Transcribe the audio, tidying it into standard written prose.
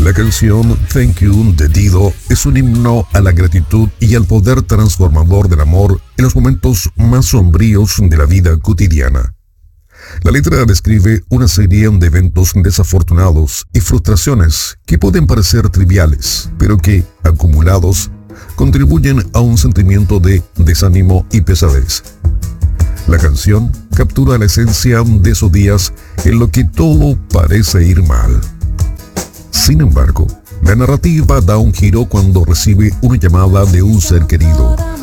La canción Thank You de Dido es un himno a la gratitud y al poder transformador del amor en los momentos más sombríos de la vida cotidiana. La letra describe una serie de eventos desafortunados y frustraciones que pueden parecer triviales, pero que, acumulados, contribuyen a un sentimiento de desánimo y pesadez. La canción captura la esencia de esos días en lo que todo parece ir mal. Sin embargo, la narrativa da un giro cuando recibe una llamada de un ser querido,